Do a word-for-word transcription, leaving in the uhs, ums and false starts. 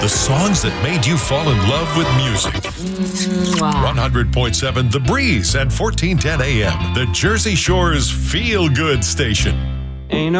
The songs that made you fall in love with music. one hundred point seven The Breeze at fourteen ten A M. The Jersey Shore's feel-good station. Ain't